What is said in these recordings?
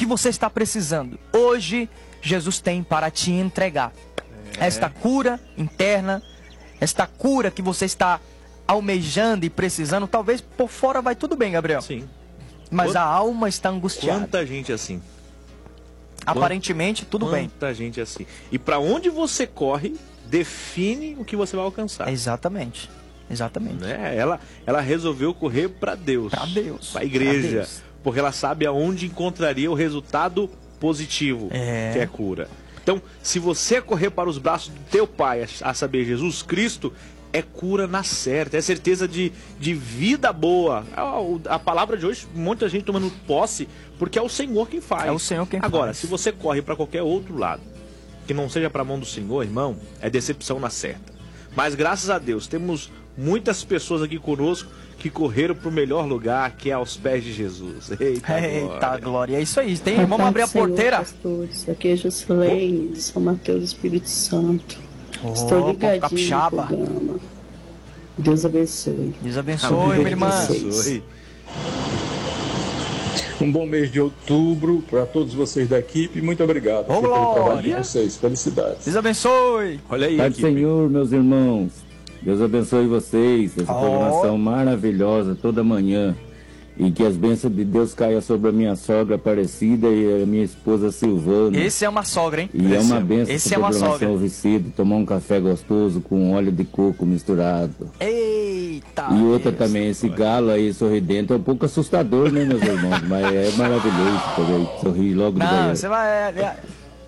que você está precisando, hoje Jesus tem para te entregar. Esta cura interna, esta cura que você está almejando e precisando, talvez por fora vai tudo bem, Gabriel. Sim. Mas a alma está angustiada. Quanta gente assim. Aparentemente, tudo bem. Quanta gente assim. E para onde você corre, define o que você vai alcançar. Exatamente. Exatamente. Né? Ela resolveu correr para Deus. Para Deus. Para a igreja. Porque ela sabe aonde encontraria o resultado positivo, que é cura. Então, se você correr para os braços do teu Pai, a saber, Jesus Cristo, é cura na certa, é certeza de vida boa. A palavra de hoje, muita gente tomando posse, porque é o Senhor quem faz. É o Senhor quem faz. Agora, se você corre para qualquer outro lado, que não seja para a mão do Senhor, irmão, é decepção na certa. Mas graças a Deus, temos muitas pessoas aqui conosco que correram para o melhor lugar, que é aos pés de Jesus. Eita glória. É isso aí. Vamos abrir a porteira. Pastores, aqui é Jusilene, de São Mateus, Espírito Santo. Estou ligadinho no programa. Deus abençoe. Deus abençoe, minha irmã. Um bom mês de outubro para todos vocês da equipe. Muito obrigado pelo trabalho de vocês. Felicidades. Deus abençoe. Olha aí, Pai do Senhor, meus irmãos. Deus abençoe vocês. Essa programação maravilhosa toda manhã. E que as bênçãos de Deus caiam sobre a minha sogra Aparecida e a minha esposa Silvana. Esse é uma sogra, hein? E é uma bênção essa essa programação oferecida. Tomar um café gostoso com óleo de coco misturado. Eita! E outra também, esse galo aí sorridente é um pouco assustador, né, meus irmãos? Mas é maravilhoso poder sorrir logo de manhã. Não, você vai...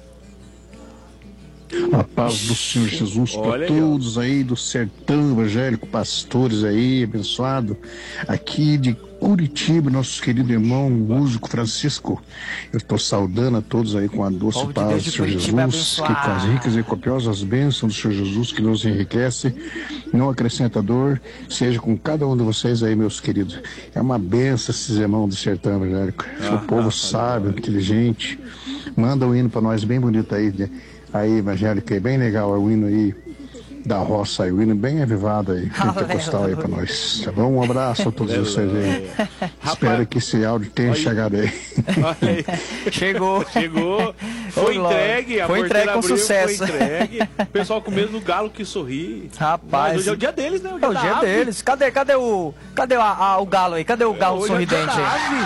A paz do Senhor Jesus para todos aí do sertão evangélico, pastores aí, abençoado. Aqui de Curitiba, nosso querido irmão músico Francisco. Eu estou saudando a todos aí com a doce paz do Senhor Jesus, que com as ricas e copiosas bênçãos do Senhor Jesus que nos enriquece, não acrescenta dor, seja com cada um de vocês aí, meus queridos. É uma benção esses irmãos do sertão evangélico. O povo sábio, inteligente. Manda um hino para nós bem bonito aí, né? Aí, evangélica, é bem legal o hino aí da roça, aí, o hino bem avivado aí, pentecostal aí pra nós, tá bom? Um abraço a todos vocês aí. Espero que esse áudio tenha chegado aí. Chegou. Foi entregue, foi entregue com sucesso. Foi entregue. O pessoal com medo do galo que sorri. Rapaz. Mas hoje é o dia deles, né? O dia deles. Cadê o galo aí? Cadê o galo sorridente aí?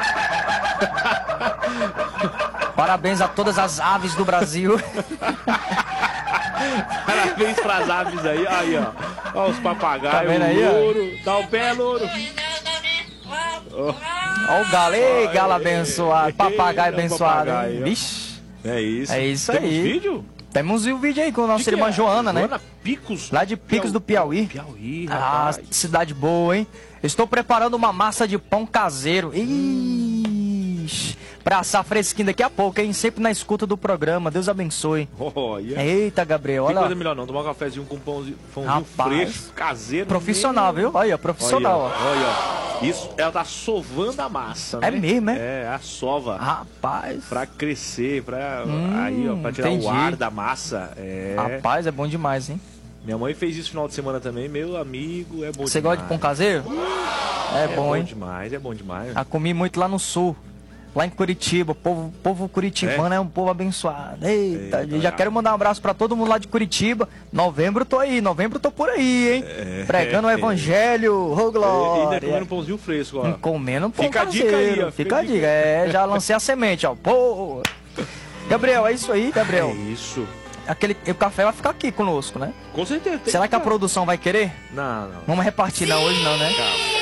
Parabéns a todas as aves do Brasil. Parabéns pras aves aí. Aí, ó. Ó os papagaios, tá vendo aí, louro. Dá o pé, louro. Ó o galo. Ei, galo abençoado. Papagaio abençoado. Vixe. É isso. É isso Temos aí. Vídeo? Temos um vídeo aí com a nossa irmã Joana, né? Joana Picos. Lá de Picos do Piauí. Piauí, rapaz. Cidade boa, hein? Estou preparando uma massa de pão caseiro. Ixi. Pra assar fresquinho daqui a pouco, hein? Sempre na escuta do programa. Deus abençoe. Eita, Gabriel, olha. Não tem coisa melhor não, tomar um cafezinho com pãozinho fresco, caseiro. Profissional, viu? Olha, profissional. Olha. Isso, ela tá sovando a massa, né? É mesmo, é? É, a sova. Rapaz. Pra crescer, pra tirar o ar da massa. É. Rapaz, é bom demais, hein? Minha mãe fez isso no final de semana também, meu amigo, é bom demais. Você gosta de pão caseiro? É bom, hein? É bom demais. Já comi muito lá no sul. Lá em Curitiba, povo curitibano é um povo abençoado. Eita, já quero mandar um abraço pra todo mundo lá de Curitiba. Novembro tô por aí, hein? Pregando o evangelho, ô glória. E ainda comendo pãozinho fresco, ó. Comendo pão Fica caseiro. a dica aí, ó. Fica a dica, já lancei a semente, ó. Pô. Gabriel, é isso aí, Gabriel. É isso. O café vai ficar aqui conosco, né? Com certeza. Será que a produção vai querer? Não. Vamos repartir não hoje não, né?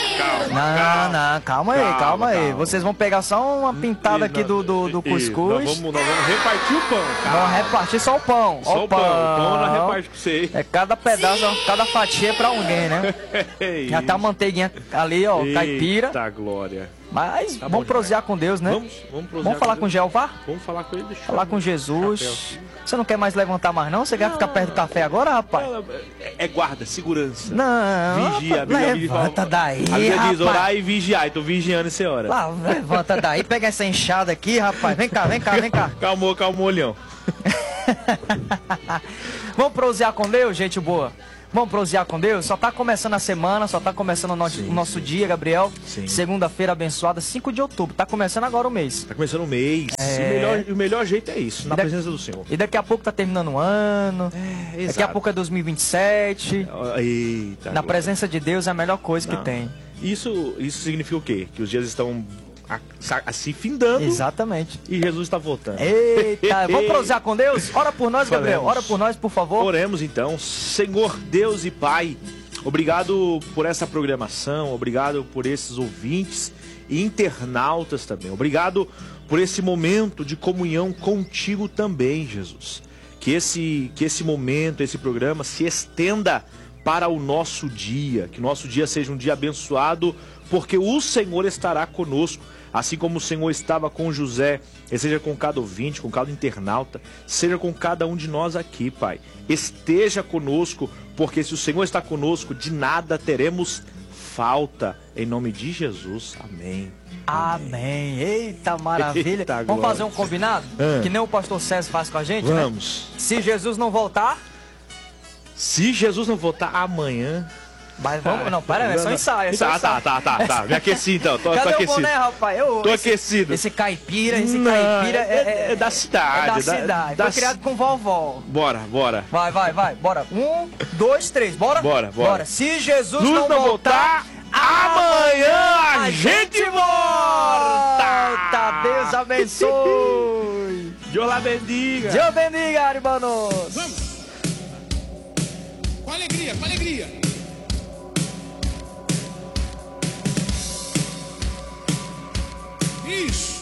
Calma aí. Vocês vão pegar só uma pintada aqui do cuscuz. Nós vamos repartir o pão. Vamos repartir só o pão. Só o pão. O pão nós repartimos com você. É cada pedaço, cada fatia é pra alguém, né? Já tá a manteiguinha ali, ó, caipira. Eita glória. Mas vamos prosear com Deus, né? Vamos falar com Jeová? Vamos falar com ele. Falar com Jesus. Você não quer mais levantar mais não? Você quer ficar perto do café agora, rapaz? É guarda, segurança. Não. Vigia. Levanta daí, a Bíblia rapaz. diz orar e vigiar. Tô vigiando essa hora. Lá, levanta daí. Pega essa enxada aqui, rapaz. Vem cá. Calmou, Leão. Vamos prosear com Deus, gente boa. Vamos prosear com Deus? Só tá começando a semana, só tá começando o nosso dia, Gabriel. Segunda-feira abençoada, 5 de outubro. Tá começando agora o mês. Tá começando o mês. O melhor jeito é isso, na presença do Senhor. E daqui a pouco tá terminando o ano. Daqui a pouco é 2027. Eita, na presença de Deus é a melhor coisa que tem. Isso significa o quê? Que os dias estão assim findando. Exatamente. E Jesus está voltando. Eita, vamos prosear com Deus? Ora por nós, Gabriel. Ora por nós, por favor. Oremos então. Senhor Deus e Pai, obrigado por essa programação, obrigado por esses ouvintes e internautas também. Obrigado por esse momento de comunhão contigo também, Jesus. Que esse momento, esse programa se estenda para o nosso dia, que nosso dia seja um dia abençoado, porque o Senhor estará conosco, assim como o Senhor estava com José, e seja com cada ouvinte, com cada internauta, seja com cada um de nós aqui, Pai. Esteja conosco, porque se o Senhor está conosco, de nada teremos falta, em nome de Jesus. Amém. Amém. Eita, maravilha. Eita, vamos fazer um combinado? Que nem o pastor César faz com a gente, Vamos. Né? Se Jesus não voltar... Se Jesus não voltar amanhã... Mas vamos, não, para, é só ensaio. Tá. Me aqueci então, tô aquecido. Cadê o boné, rapaz? Tô aquecido. Esse caipira é da cidade. Foi criado com vovó. Bora. Vai, bora. 1, 2, 3, bora? Bora. Se Jesus não voltar, amanhã a gente volta! Deus abençoe! Deus la bendiga! Deus bendiga, hermanos! Vamos! Com alegria! Isso!